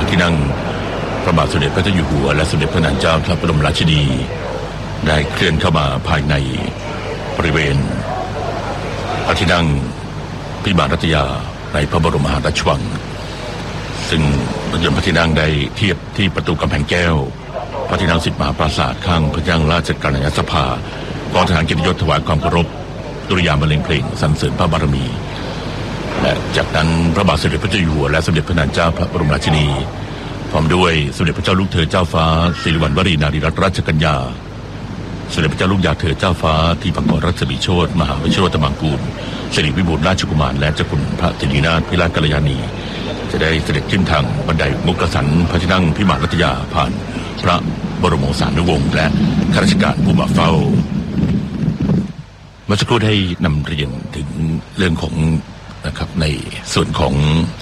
ระที่นั่งพระบาทสมเด็จพระเจ้าอยู่หัวและสมเด็จพระนางเจ้าพระบรมราชินีได้เคลื่อนเข้ามาภายในบริเวณพระที่นั่งพิมานรัตยาในพระบรมมหาราชวังซึ่งพระที่นั่งได้เทียบที่ประตูกำแพงแก้วพระที่นั่ง10 มหาปราสาทข้างพระที่นั่งราชกัลยาณสภากองทหารเกียรติยศถวายความเคารพดุริยางค์บรรเลงเพลงสรรเสริญพระบารมีและจากนั้นพระบาทสมเด็จพระเจ้าอยู่หัวและสมเด็จพระนางเจ้าพระบรมราชินีพร้อมด้วยสมเด็จพระเจ้าลูกเธอเจ้าฟ้าสิริวัณวรีนารีรัตนราชกัญญาสมเด็จพระเจ้าลูกยาเธอเจ้าฟ้าที่พังกรรัศมีโชติมหาวชิรตมังกูลสิริวิบูลย์ราชกุมารและเจ้าคุณพระสิรินาถพิราชกัลยาณีจะได้เสด็จขึ้นทางบันไดมุกสันพระที่นั่งพิมานรัตยาผ่านพระบรมโอษานุวงศ์และข้าราชการผู้มาเฝ้าเมื่อสักครู่ได้นำเรียนถึงเรื่องของนะครับในส่วนของ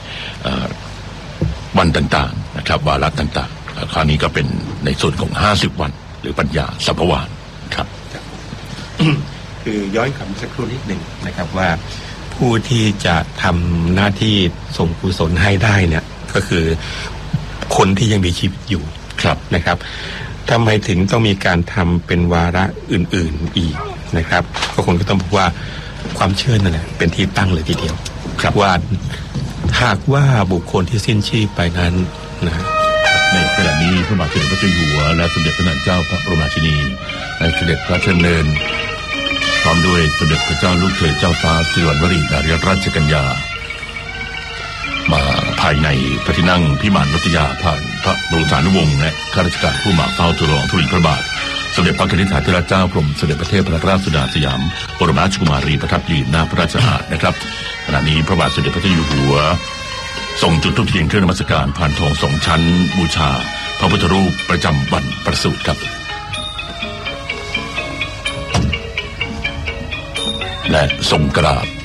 วันต่างๆนะครับวาระต่างๆคราวนี้ก็เป็นในส่วนของ50 วันหรือปัญญาสัพพวานครับคือย้อนกลับสักครู่นิดหนึ่งนะครับว่าผู้ที่จะทำหน้าที่ส่งกุศลให้ได้เนี่ยก็คือคนที่ยังมีชีวิตอยู่ครับนะครับทำไมถึงต้องมีการทำเป็นวาระอื่นๆอีกนะครับก็คงจะต้องบอกว่าความเชื่อนั่นแหละเป็นที่ตั้งเลยทีเดียวว่าหากว่าบุคคลที่สิ้นชีพไปนั้นนะในขณะนี้พระบาทสมเด็จพระเจ้าอยู่หัวและสมเด็จพระนางเจ้าพระบรมราชินีได้เสด็จพระราชดำเนินพร้อมด้วยสมเด็จพระเจ้าลูกเธอเจ้าฟ้าสิริวัณวรีนารีรัตนราชกัญญามาภายในพระที่นั่งพิมานรัตยาผ่านพระบรมสานุวงศ์และข้าราชการผู้มาเฝ้าทูลละอองธุลีพระบาทสมเด็จพระกนิษฐาธิราชเจ้ากรมสมเด็จพระเทพรัตนราชสุดาสยามบรมราชกุมารีประทับยืนหน้าพระราชอาณานะครับขณะนี้พระบาทสมเด็จพระเจ้าอยู่หัวส่งจุดธูปเทียนเครื่องนมัสการผ่านทอง2 ชั้นบูชาพระพุทธรูปประจำวันประสูติครับและทรงกราบ